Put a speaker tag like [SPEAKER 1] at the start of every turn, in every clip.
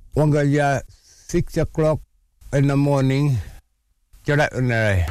[SPEAKER 1] Wangaya 6 o'clock in the morning. Jarak unai.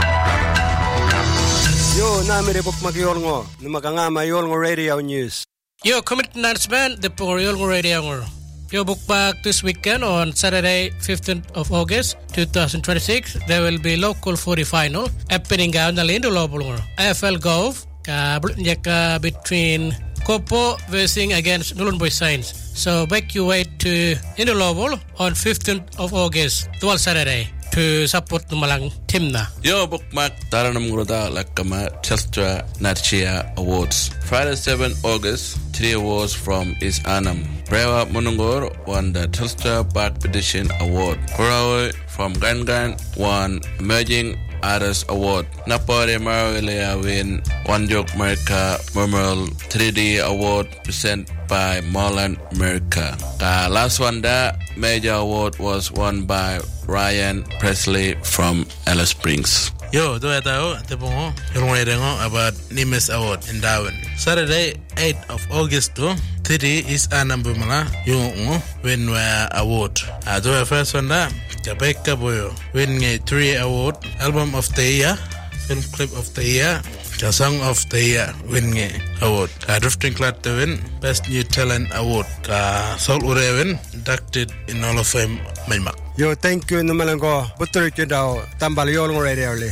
[SPEAKER 2] Yo, namire buk magyolngo. Numakanga mayolngo radio news.
[SPEAKER 3] Yo, commit announcement the Yolngo radio. Yo, book back this weekend on Saturday, 15th of August, 2026. There will be local 40 final happening down the Lindo Lobulngo. AFL Golf between Kopo versing against Nulun Boy Science. So back your way to Indolobol on 15th of August, 12 Saturday, to support Numalang Timna.
[SPEAKER 4] Yo, bookmark Taranam Groda Lakama Telstra Natchia Awards. Friday 7 August, 3 awards from East Annam. Brewa Munungor won the Telstra Backpedition Award. Korawe from Gangan won Emerging Artist Award. Napore Marawilea win One Joke America Memorial 3D Award presented by Marlon America. The last one, the major award was won by Ryan Presley from Alice Springs.
[SPEAKER 5] Yo, do I tell the bongo? You're reading about Nimes Award in Darwin. Saturday, 8th of August, 3 is Anambumala. You win award. I do a first one that Rebecca Boyo win a 3 award. Album of the year, film clip of the year, the song of the year win award. Drifting Clat to win Best New Talent Award. Saul Ureven inducted in Hall of Fame Maymak.
[SPEAKER 2] Yo, thank you Numalango. Butter to daw tambal yolngo radio li.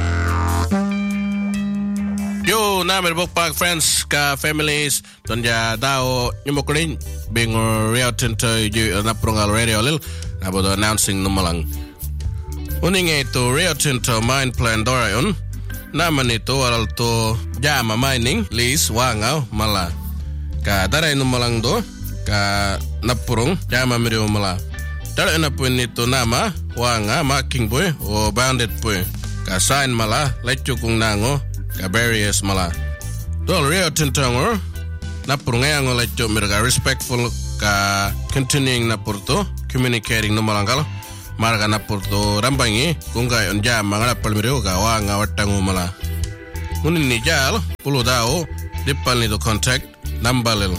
[SPEAKER 4] Yo, namin bookmark friends ka families donja dao nyumukulin being real tinto you naprungal radio lil about announcing numalang. Uning ito Rio Tinto mine plan dorayon naman ito aral to jama mining lease wangaw mala ka daray numalang do ka napurong jama miriw mala dara na po nito nama wanga marking boy o bounded boy ka sign mala lecho kung nango ka barriers mala do Rio Tinto ngor napurong ngayon lecho mirga respectful ka continuing na purto communicating numalang kalo marga na purto rambangi kunga on jama ngala palmiro ga wanga watangu mala munin ni jal pulu dao dipal ni do contact number lil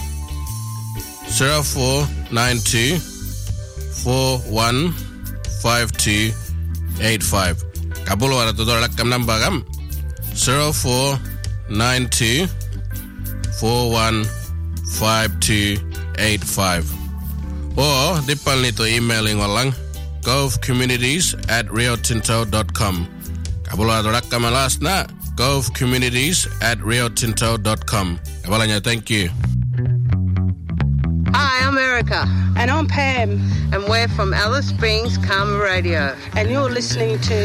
[SPEAKER 4] 0492 415285 kabulo ara to dola kam number gam 0492 415285 or dipal ni to emailing walang govcommunities@riotinto.com. Kabula doraka malas na govcommunities@riotinto.com. Kabalanya, thank you.
[SPEAKER 6] Hi, I'm Erica.
[SPEAKER 7] And I'm Pam.
[SPEAKER 6] And we're from Alice Springs Karma Radio.
[SPEAKER 7] And you're listening to